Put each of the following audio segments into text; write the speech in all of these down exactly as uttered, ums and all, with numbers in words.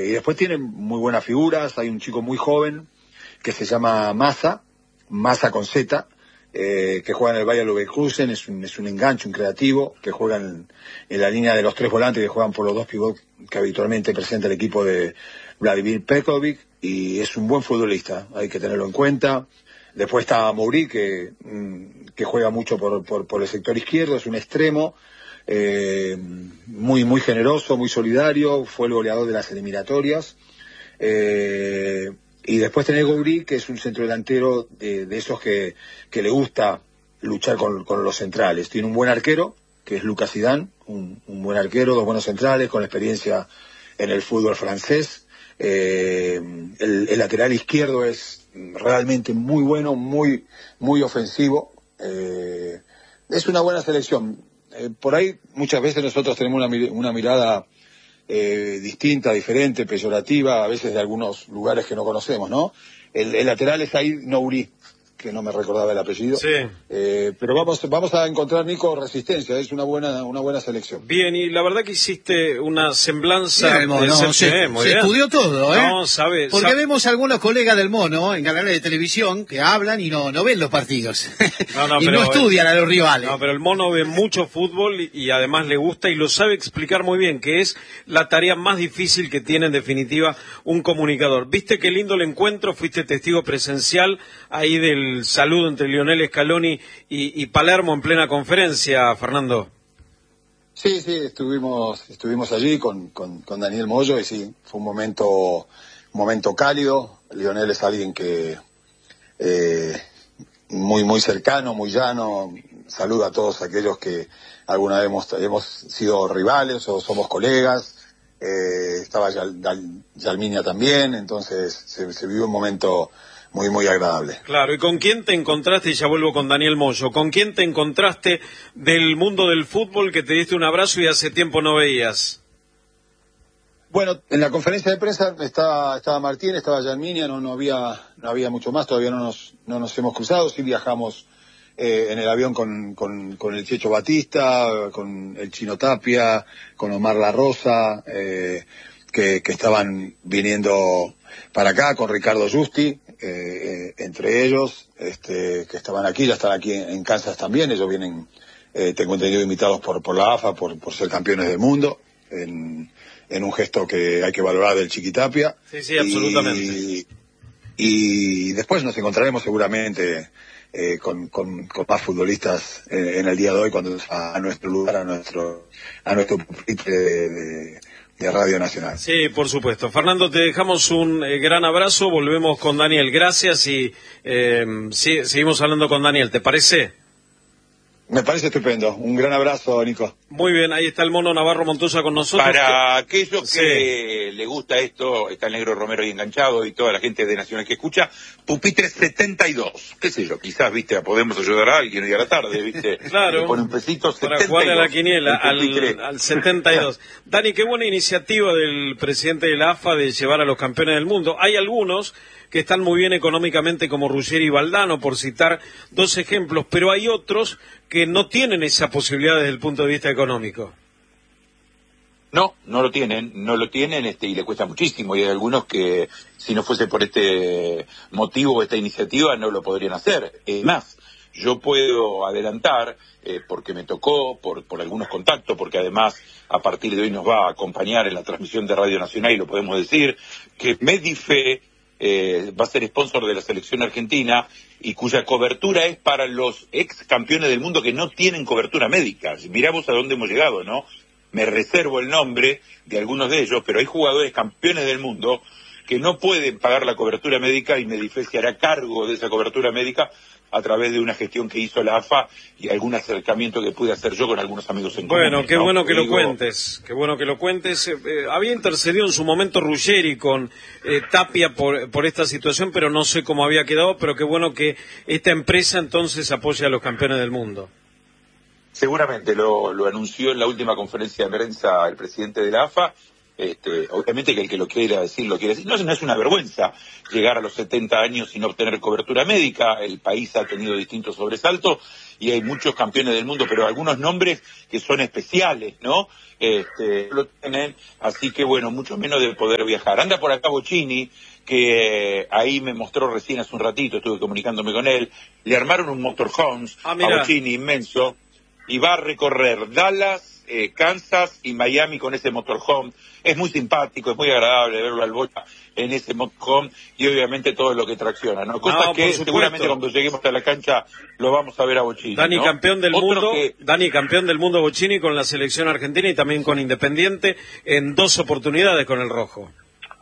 y después tienen muy buenas figuras. Hay un chico muy joven que se llama Massa, Massa con Z, eh, que juega en el Bayer Leverkusen, es un, es un enganche, un creativo, que juega en, en la línea de los tres volantes que juegan por los dos pivots que habitualmente presenta el equipo de Vladimir Pekovic, y es un buen futbolista, hay que tenerlo en cuenta. Después está Mouri, que, que juega mucho por, por, por el sector izquierdo, es un extremo, eh, muy, muy generoso, muy solidario, fue el goleador de las eliminatorias. Eh, y después tenés Gouiri, que es un centrodelantero de, de esos que, que le gusta luchar con, con los centrales. Tiene un buen arquero, que es Lucas Zidane, un, un buen arquero, dos buenos centrales, con experiencia en el fútbol francés. Eh, el, el lateral izquierdo es realmente muy bueno, muy muy ofensivo. Eh, es una buena selección. Eh, por ahí muchas veces nosotros tenemos una, una mirada eh, distinta, diferente, peyorativa, a veces de algunos lugares que no conocemos, ¿no? El, el lateral es Aïd Nouri, que no me recordaba el apellido. Sí. Eh, pero vamos vamos a encontrar, Nico, resistencia, es una buena una buena selección. Bien, y la verdad que hiciste una semblanza Bien, el mono, se, eh, muy se bien. estudió todo, ¿eh? No, sabe, Porque sabe. vemos algunos colegas del mono en canales de televisión que hablan y no no ven los partidos. No, no, y pero, no estudian a los rivales. No, pero el mono ve mucho fútbol y, y además le gusta y lo sabe explicar muy bien, que es la tarea más difícil que tiene en definitiva un comunicador. ¿Viste qué lindo el encuentro? Fuiste testigo presencial ahí del saludo entre Lionel Scaloni y, y Palermo en plena conferencia, Fernando. Sí, sí, estuvimos estuvimos allí con, con, con Daniel Moyo y sí, fue un momento un momento cálido. Lionel es alguien que eh, muy muy cercano, muy llano, saluda a todos aquellos que alguna vez hemos, hemos sido rivales o somos colegas. Eh, estaba Yal, Yal, Yalminia también, entonces se, se vivió un momento muy, muy agradable. Claro, ¿y con quién te encontraste? Y ya vuelvo con Daniel Moyo. ¿Con quién te encontraste del mundo del fútbol que te diste un abrazo y hace tiempo no veías? Bueno, en la conferencia de prensa estaba, estaba Martín, estaba Yalminia, no, no había, no había mucho más, todavía no nos, no nos hemos cruzado, sí viajamos eh, en el avión con, con, con el Checho Batista, con el Chino Tapia, con Omar La Rosa, eh, que, que estaban viniendo para acá, con Ricardo Justi, eh, eh, entre ellos, este, que estaban aquí, ya están aquí en, en Kansas también, ellos vienen, eh, tengo entendido, invitados por, por la A F A, por, por ser campeones del mundo, en, en un gesto que hay que valorar del Chiquitapia. Sí, sí, absolutamente. Y, y después nos encontraremos seguramente eh, con, con, con más futbolistas en, en el día de hoy, cuando a, a nuestro lugar, a nuestro a nuestro pupitre de, de, de Radio Nacional. Sí, por supuesto. Fernando, te dejamos un eh, gran abrazo, volvemos con Daniel. Gracias y eh, sí, seguimos hablando con Daniel, ¿te parece? Me parece estupendo. Un gran abrazo, Nico. Muy bien, ahí está el mono Navarro Montoya con nosotros. Para aquellos Sí. que le gusta esto, está el Negro Romero ahí enganchado y toda la gente de Nacional que escucha, pupitre setenta y dos, qué sé yo, quizás, viste, podemos ayudar a alguien hoy a la tarde, viste. Claro, con un pesito para setenta y dos, jugar a la quiniela, el al, al setenta y dos. Dani, qué buena iniciativa del presidente de la A F A de llevar a los campeones del mundo. Hay algunos que están muy bien económicamente, como Ruggeri y Valdano, por citar dos ejemplos, pero hay otros que no tienen esa posibilidad desde el punto de vista económico. No, no lo tienen, no lo tienen este, y le cuesta muchísimo, y hay algunos que si no fuese por este motivo, esta iniciativa, no lo podrían hacer. Es más, yo puedo adelantar, eh, porque me tocó, por, por algunos contactos, porque además a partir de hoy nos va a acompañar en la transmisión de Radio Nacional, y lo podemos decir, que Medife eh, va a ser sponsor de la selección argentina, y cuya cobertura es para los ex campeones del mundo que no tienen cobertura médica. Mirá vos a dónde hemos llegado, ¿no? Me reservo el nombre de algunos de ellos, pero hay jugadores campeones del mundo que no pueden pagar la cobertura médica, y Medife se hará cargo de esa cobertura médica a través de una gestión que hizo la A F A y algún acercamiento que pude hacer yo con algunos amigos en común. Bueno, qué ¿no? bueno que lo Digo, cuentes, qué bueno que lo cuentes. Eh, eh, había intercedido en su momento Ruggeri con eh, Tapia por, por esta situación, pero no sé cómo había quedado, pero qué bueno que esta empresa entonces apoya a los campeones del mundo. Seguramente lo, lo anunció en la última conferencia de prensa el presidente de la A F A, Este, obviamente que el que lo quiera decir, lo quiere decir. No, no es una vergüenza llegar a los setenta años sin obtener cobertura médica. El país ha tenido distintos sobresaltos y hay muchos campeones del mundo, pero algunos nombres que son especiales, ¿no? Este, lo tienen, así que bueno, mucho menos de poder viajar. Anda por acá Bocchini, que eh, ahí me mostró recién hace un ratito, estuve comunicándome con él, le armaron un motorhomes ah, a Bocchini inmenso, y va a recorrer Dallas, eh, Kansas y Miami con ese motorhome. Es muy simpático, es muy agradable verlo al Bocha en ese motorhome y obviamente todo lo que tracciona, ¿no? Cosas no, que seguramente cuando lleguemos a la cancha lo vamos a ver a Bocchini. Dani, ¿no? campeón del Otro mundo, que... Dani, campeón del mundo Bocchini con la selección argentina y también con Independiente en dos oportunidades con el rojo.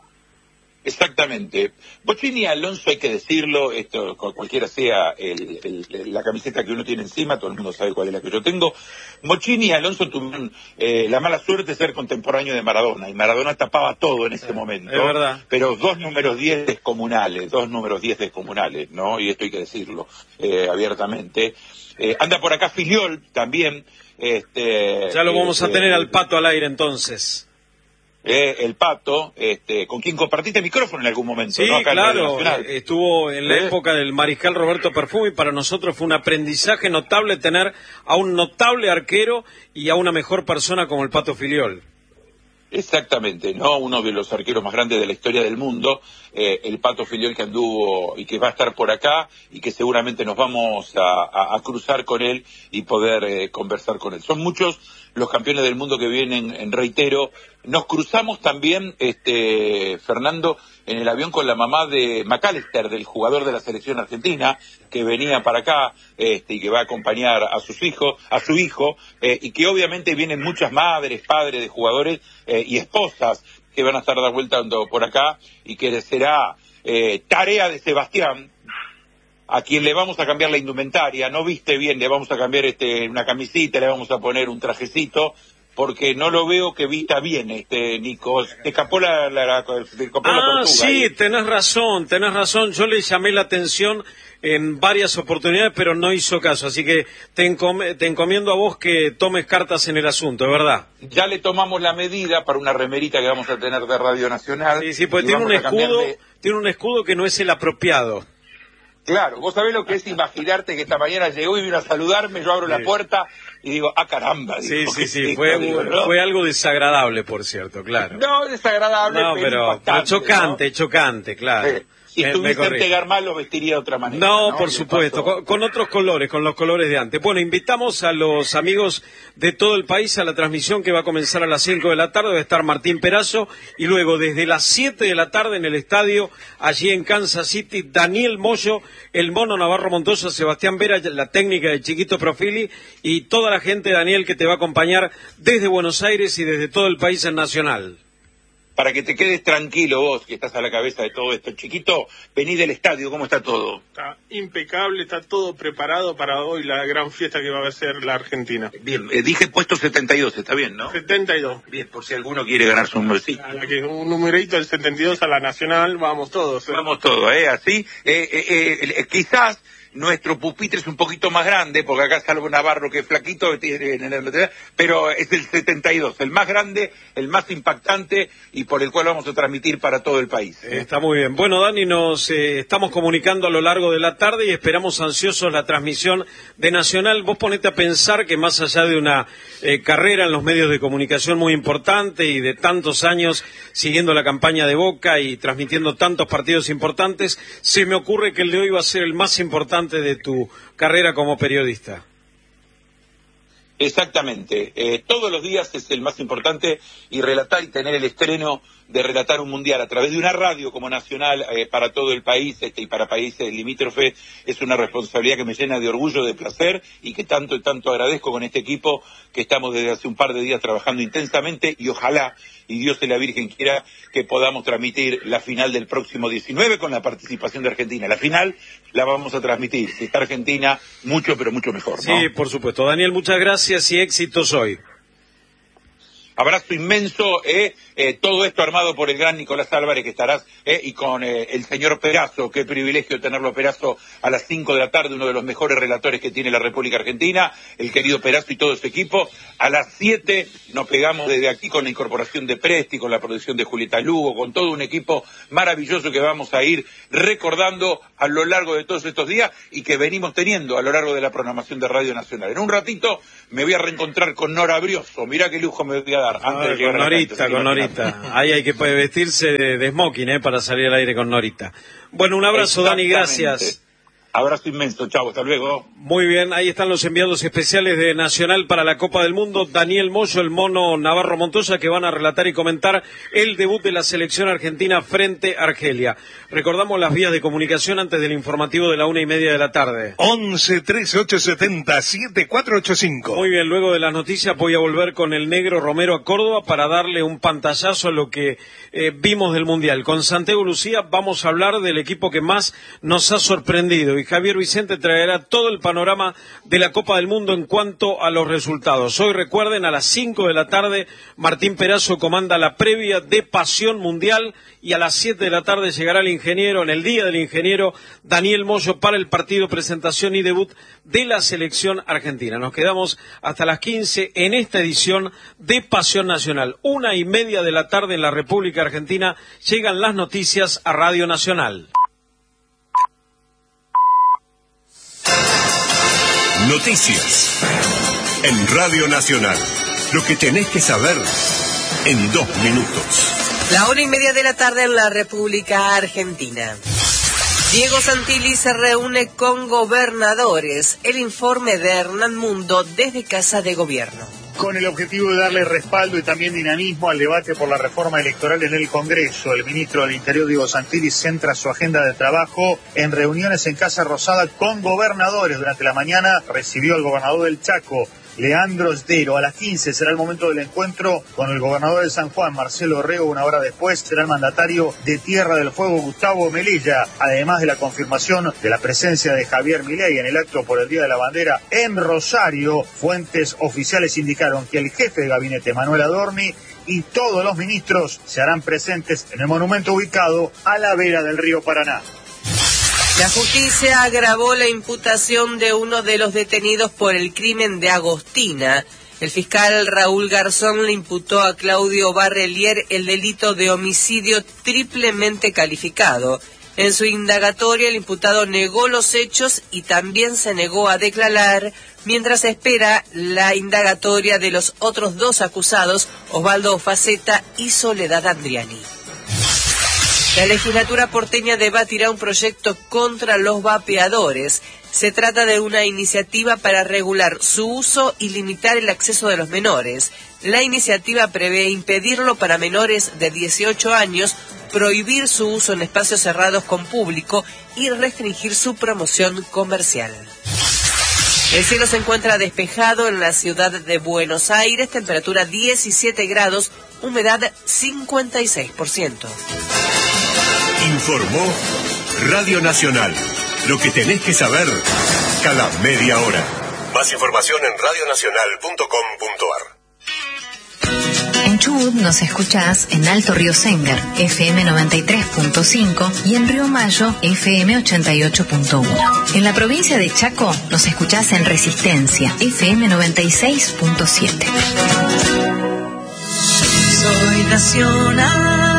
Exactamente. Bocchini y Alonso, hay que decirlo, esto cualquiera sea el, el, la camiseta que uno tiene encima, todo el mundo sabe cuál es la que yo tengo. Bocchini y Alonso tuvieron eh, la mala suerte de ser contemporáneos de Maradona, y Maradona tapaba todo en ese momento. Es verdad. Pero dos números diez descomunales, dos números diez descomunales, ¿no? Y esto hay que decirlo eh, abiertamente. Eh, anda por acá Filiol también. Este, ya lo vamos eh, a tener eh, al Pato al aire entonces. Eh, el Pato, este, con quien compartiste micrófono en algún momento, sí, ¿no? Acá claro, en estuvo en la ¿Eh? época del mariscal Roberto Perfumi, para nosotros fue un aprendizaje notable tener a un notable arquero y a una mejor persona como el Pato Filiol. Exactamente, ¿no? Uno de los arqueros más grandes de la historia del mundo, eh, el Pato Filiol, que anduvo y que va a estar por acá y que seguramente nos vamos a, a, a cruzar con él y poder eh, conversar con él. Son muchos los campeones del mundo que vienen, en reitero. Nos cruzamos también, este, Fernando, en el avión con la mamá de McAllister, del jugador de la selección argentina, que venía para acá, este, y que va a acompañar a sus hijos, a su hijo, eh, y que obviamente vienen muchas madres, padres de jugadores eh, y esposas que van a estar de vuelta por acá, y que será eh, tarea de Sebastián, a quien le vamos a cambiar la indumentaria. No viste bien, le vamos a cambiar este, una camisita, le vamos a poner un trajecito, porque no lo veo que vista bien, este Nico. Te escapó la, la, la, te escapó ah, la tortuga. Sí, ahí. tenés razón, tenés razón. Yo le llamé la atención en varias oportunidades, pero no hizo caso. Así que te, encom- te encomiendo a vos que tomes cartas en el asunto, ¿es verdad? Ya le tomamos la medida para una remerita que vamos a tener de Radio Nacional. Sí, sí, porque tiene un escudo, de... tiene un escudo que no es el apropiado. Claro, vos sabés lo que es imaginarte que esta mañana llegó y vino a saludarme, yo abro sí. la puerta y digo, ah, caramba. Digo, sí, sí, sí, fue, digo, ¿no? fue algo desagradable, por cierto, claro. No, desagradable, no, pero, pero, pero chocante, ¿no? chocante, claro. Sí. Si me, estuviese me en Tegarmal lo vestiría de otra manera. No, ¿no? por supuesto, con, con otros colores, con los colores de antes. Bueno, invitamos a los amigos de todo el país a la transmisión que va a comenzar a las cinco de la tarde. Va a estar Martín Perazo y luego desde las siete de la tarde en el estadio, allí en Kansas City, Daniel Moyo, el Mono Navarro Montoya, Sebastián Vera, la técnica de Chiquito Profili y toda la gente, Daniel, que te va a acompañar desde Buenos Aires y desde todo el país en Nacional. Para que te quedes tranquilo vos, que estás a la cabeza de todo esto. Chiquito, vení del estadio, ¿cómo está todo? Está impecable, está todo preparado para hoy, la gran fiesta que va a ser la Argentina. Bien, eh, dije puesto setenta y dos, está bien, ¿no? setenta y dos. Bien, por si alguno quiere ganarse un numerito. A la que un numerito del setenta y dos a la Nacional, vamos todos. ¿eh? Vamos todos, ¿eh? Así, eh, eh, eh, quizás... Nuestro pupitre es un poquito más grande, porque acá Salvo Navarro, que es flaquito, pero es el setenta y dos, el más grande, el más impactante y por el cual vamos a transmitir para todo el país. Está muy bien. Bueno, Dani, nos eh, estamos comunicando a lo largo de la tarde y esperamos ansiosos la transmisión de Nacional. Vos ponete a pensar que más allá de una eh, carrera en los medios de comunicación muy importante y de tantos años siguiendo la campaña de Boca y transmitiendo tantos partidos importantes, se me ocurre que el de hoy va a ser el más importante de tu carrera como periodista. Exactamente, eh, todos los días es el más importante y relatar y tener el estreno de relatar un mundial a través de una radio como Nacional eh, para todo el país este, y para países limítrofes es una responsabilidad que me llena de orgullo, de placer y que tanto y tanto agradezco con este equipo que estamos desde hace un par de días trabajando intensamente y ojalá, y Dios y la Virgen quiera, que podamos transmitir la final del próximo diecinueve con la participación de Argentina. La final la vamos a transmitir, si está Argentina, mucho pero mucho mejor, ¿no? Sí, por supuesto. Daniel, muchas gracias y éxitos hoy. Abrazo inmenso, eh, eh, todo esto armado por el gran Nicolás Álvarez, que estarás, eh, y con eh, el señor Perazo, qué privilegio tenerlo Perazo a las cinco de la tarde, uno de los mejores relatores que tiene la República Argentina, el querido Perazo y todo su equipo. A las siete nos pegamos desde aquí con la incorporación de Presti, con la producción de Julieta Lugo, con todo un equipo maravilloso que vamos a ir recordando a lo largo de todos estos días y que venimos teniendo a lo largo de la programación de Radio Nacional. En un ratito me voy a reencontrar con Nora Brioso, mirá qué lujo me voy a dar. Antes ah, de llegar con a la Norita, cancha, con Norita. Ahí hay que vestirse de, de smoking, ¿eh? Para salir al aire con Norita. Bueno, un abrazo, Dani, gracias. Abrazo inmenso, chavo, hasta luego. Muy bien, ahí están los enviados especiales de Nacional para la Copa del Mundo, Daniel Moyo, el mono Navarro Montoya, que van a relatar y comentar el debut de la selección argentina frente a Argelia. Recordamos las vías de comunicación antes del informativo de la una y media de la tarde. once, trece, ochocientos setenta, setenta y cuatro ochenta y cinco. Muy bien, luego de las noticias voy a volver con el negro Romero a Córdoba para darle un pantallazo a lo que eh, vimos del Mundial. Con Santiago Lucía vamos a hablar del equipo que más nos ha sorprendido y Javier Vicente traerá todo el panorama de la Copa del Mundo en cuanto a los resultados. Hoy, recuerden, a las cinco de la tarde, Martín Perazo comanda la previa de Pasión Mundial y a las siete de la tarde llegará el ingeniero, en el Día del Ingeniero, Daniel Moyo para el partido presentación y debut de la selección argentina. Nos quedamos hasta las quince en esta edición de Pasión Nacional. Una y media de la tarde en la República Argentina llegan las noticias a Radio Nacional. Noticias en Radio Nacional. Lo que tenés que saber en dos minutos. La una y media de la tarde en la República Argentina. Diego Santilli se reúne con gobernadores. El informe de Hernán Mundo desde Casa de Gobierno. Con el objetivo de darle respaldo y también dinamismo al debate por la reforma electoral en el Congreso, el ministro del Interior, Diego Santilli, centra su agenda de trabajo en reuniones en Casa Rosada con gobernadores. Durante la mañana recibió al gobernador del Chaco, Leandro Sdero. A las quince será el momento del encuentro con el gobernador de San Juan, Marcelo Orrego. Una hora después será el mandatario de Tierra del Fuego, Gustavo Melilla, además de la confirmación de la presencia de Javier Milei en el acto por el Día de la Bandera en Rosario. Fuentes oficiales indicaron que el jefe de gabinete, Manuel Adorni, y todos los ministros se harán presentes en el monumento ubicado a la vera del río Paraná. La justicia agravó la imputación de uno de los detenidos por el crimen de Agostina. El fiscal Raúl Garzón le imputó a Claudio Barrelier el delito de homicidio triplemente calificado. En su indagatoria, el imputado negó los hechos y también se negó a declarar, mientras espera la indagatoria de los otros dos acusados, Osvaldo Faceta y Soledad Andriani. La legislatura porteña debatirá un proyecto contra los vapeadores. Se trata de una iniciativa para regular su uso y limitar el acceso de los menores. La iniciativa prevé impedirlo para menores de dieciocho años, prohibir su uso en espacios cerrados con público y restringir su promoción comercial. El cielo se encuentra despejado en la ciudad de Buenos Aires, temperatura diecisiete grados, humedad cincuenta y seis por ciento. Informó Radio Nacional. Lo que tenés que saber cada media hora. Más información en radio nacional punto com punto ar. En Chubut nos escuchás en Alto Río Sengar, F M noventa y tres punto cinco, y en Río Mayo, F M ochenta y ocho punto uno. En la provincia de Chaco nos escuchás en Resistencia, F M noventa y seis punto siete. Soy nacional.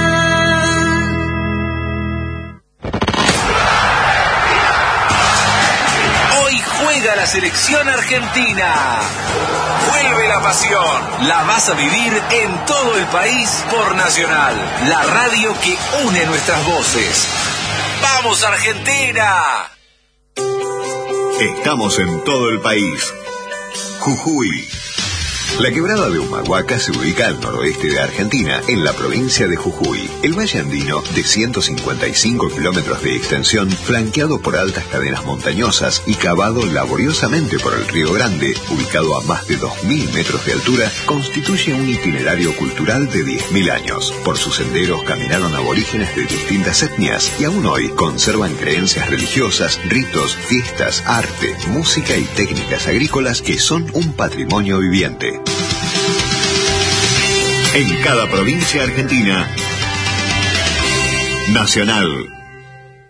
Juega la selección argentina. Vuelve la pasión. La vas a vivir en todo el país por Nacional, la radio que une nuestras voces. ¡Vamos, Argentina! Estamos en todo el país. Jujuy. La quebrada de Humahuaca se ubica al noroeste de Argentina, en la provincia de Jujuy. El valle andino, de ciento cincuenta y cinco kilómetros de extensión, flanqueado por altas cadenas montañosas y cavado laboriosamente por el Río Grande, ubicado a más de dos mil metros de altura, constituye un itinerario cultural de diez mil años. Por sus senderos caminaron aborígenes de distintas etnias y aún hoy conservan creencias religiosas, ritos, fiestas, arte, música y técnicas agrícolas que son un patrimonio viviente. En cada provincia argentina. Nacional.